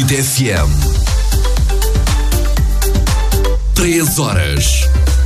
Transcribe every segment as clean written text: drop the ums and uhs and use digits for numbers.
Benedito FM. 3 horas.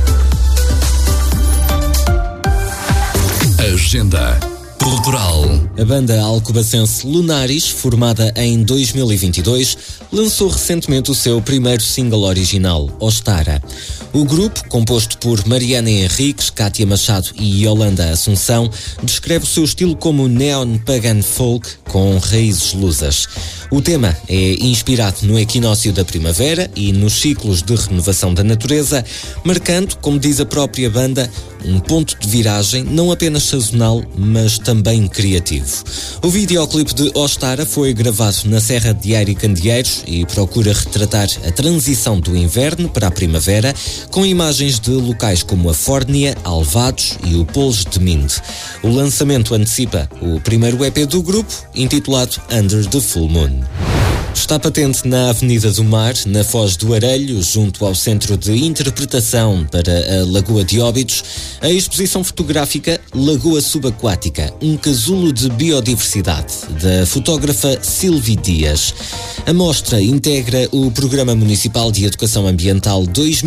Agenda cultural. A banda alcobacense Lunaris, formada em 2022, lançou recentemente o seu primeiro single original, Ostara. O grupo, composto por Mariana Henriques, Kátia Machado e Yolanda Assunção, descreve o seu estilo como neon pagan folk com raízes lusas. O tema é inspirado no equinócio da primavera e nos ciclos de renovação da natureza, marcando, como diz a própria banda, um ponto de viragem não apenas sazonal, mas também criativo. O videoclipe de Ostara foi gravado na Serra de Aire e Candeeiros e procura retratar a transição do inverno para a primavera, com imagens de locais como a Fórnia, Alvados e o Polos de Minde. O lançamento antecipa o primeiro EP do grupo, intitulado Under the Full Moon. Está patente na Avenida do Mar, na Foz do Arelho, junto ao Centro de Interpretação para a Lagoa de Óbidos, a exposição fotográfica Lagoa Subaquática, um casulo de biodiversidade, da fotógrafa Silvi Dias. A mostra integra o Programa Municipal de Educação Ambiental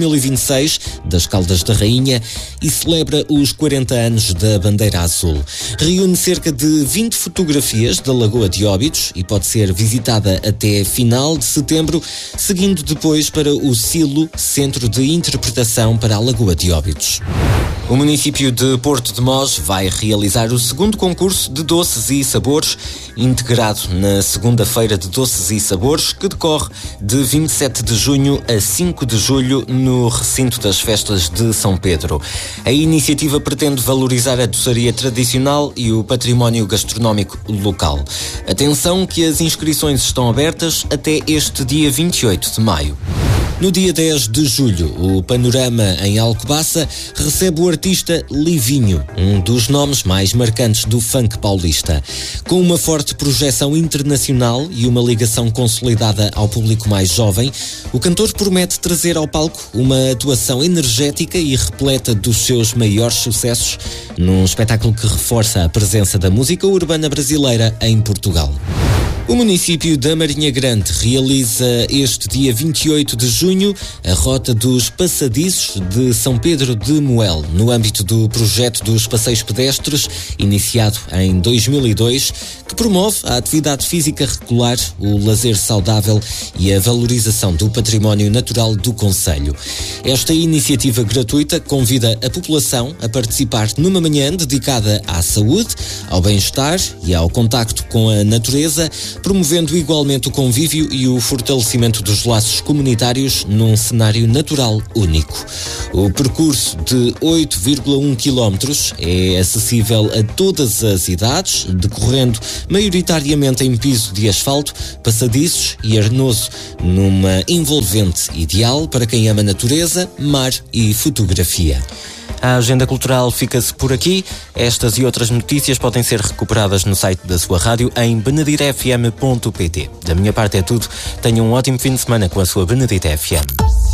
2026 das Caldas da Rainha e celebra os 40 anos da Bandeira Azul. Reúne cerca de 20 fotografias da Lagoa de Óbidos e pode ser visitada até final de setembro, seguindo depois para o Silo, Centro de Interpretação para a Lagoa de Óbidos. O município de Porto de Mós vai realizar o segundo concurso de doces e sabores, integrado na segunda-feira de doces e sabores, que decorre de 27 de junho a 5 de julho no recinto das festas de São Pedro. A iniciativa pretende valorizar a doçaria tradicional e o património gastronómico local. Atenção que as inscrições estão abertas até este dia 28 de maio. No dia 10 de julho, o Panorama em Alcobaça recebe o artista Livinho, um dos nomes mais marcantes do funk paulista. Com uma forte projeção internacional e uma ligação consolidada ao público mais jovem, o cantor promete trazer ao palco uma atuação energética e repleta dos seus maiores sucessos, num espetáculo que reforça a presença da música urbana brasileira em Portugal. O município da Marinha Grande realiza este dia 28 de junho a Rota dos Passadiços de São Pedro de Moel, no âmbito do projeto dos Passeios Pedestres, iniciado em 2002, que promove a atividade física regular, o lazer saudável e a valorização do património natural do concelho. Esta iniciativa gratuita convida a população a participar numa manhã dedicada à saúde, ao bem-estar e ao contacto com a natureza, promovendo igualmente o convívio e o fortalecimento dos laços comunitários num cenário natural único. O percurso de 8,1 km é acessível a todas as idades, decorrendo maioritariamente em piso de asfalto, passadiços e arenoso, numa envolvente ideal para quem ama natureza, mar e fotografia. A agenda cultural fica-se por aqui. Estas e outras notícias podem ser recuperadas no site da sua rádio em beneditofm.pt. Da minha parte é tudo. Tenha um ótimo fim de semana com a sua Benedito FM.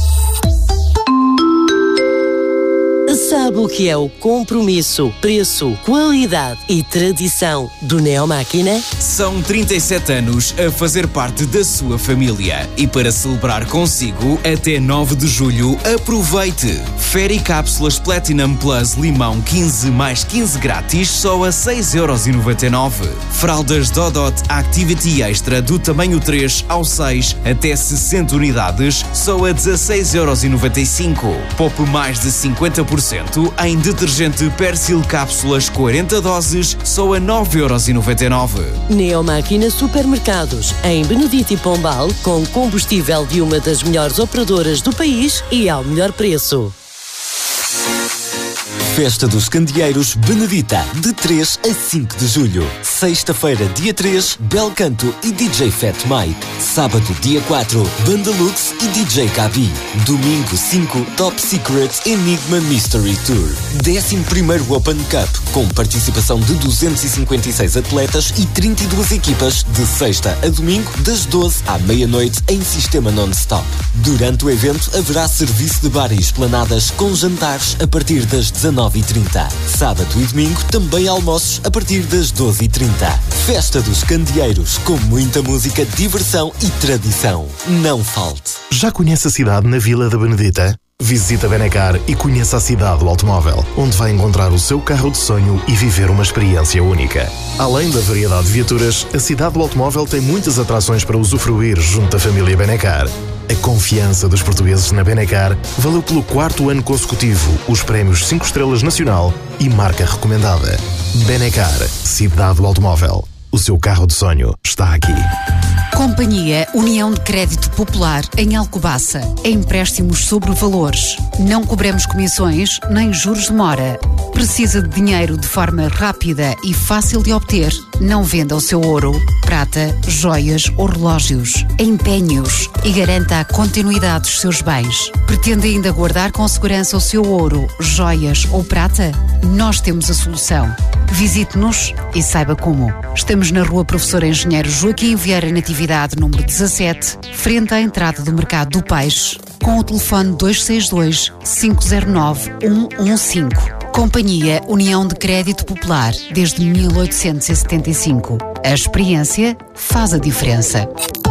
Sabe o que é o compromisso, preço, qualidade e tradição do Neomáquina? São 37 anos a fazer parte da sua família e para celebrar consigo, até 9 de julho, aproveite! Feri Cápsulas Platinum Plus Limão 15 mais 15 grátis só a 6,99€. Fraldas Dodot Activity Extra do tamanho 3 ao 6 até 60 unidades só a 16,95€. Poupe mais de 50% em detergente Persil Cápsulas 40 doses, só a 9,99€. Neomáquina Supermercados, em Benedito e Pombal, com combustível de uma das melhores operadoras do país e ao melhor preço. Festa dos Candeeiros Benedita, de 3 a 5 de julho. Sexta-feira, dia 3, Belcanto e DJ Fat Mike. Sábado, dia 4, Banda Lux e DJ Kabi. Domingo 5, Top Secret Enigma Mystery Tour. 11º Open Cup, com participação de 256 atletas e 32 equipas, de sexta a domingo, das 12 à meia-noite, em sistema non-stop. Durante o evento, haverá serviço de bar e esplanadas, com jantares a partir das 19 9h30. Sábado e domingo também almoços a partir das 12h30. Festa dos Candeeiros, com muita música, diversão e tradição. Não falte. Já conhece a cidade na Vila da Benedita? Visite a Benacar e conheça a cidade do automóvel, onde vai encontrar o seu carro de sonho e viver uma experiência única. Além da variedade de viaturas, a cidade do automóvel tem muitas atrações para usufruir junto da família Benacar. A confiança dos portugueses na Benacar valeu pelo 4º ano consecutivo os prémios 5 estrelas nacional e marca recomendada. Benacar, cidade do automóvel. O seu carro de sonho está aqui. Companhia União de Crédito Popular em Alcobaça. Empréstimos sobre valores. Não cobramos comissões nem juros de mora. Precisa de dinheiro de forma rápida e fácil de obter? Não venda o seu ouro, prata, joias ou relógios. Empenhe-os e garanta a continuidade dos seus bens. Pretende ainda guardar com segurança o seu ouro, joias ou prata? Nós temos a solução. Visite-nos e saiba como. Estamos na Rua Professor Engenheiro Joaquim Vieira Natividade, número 17, frente à entrada do Mercado do Peixe, com o telefone 262-509-115. Companhia União de Crédito Popular, desde 1875. A experiência faz a diferença.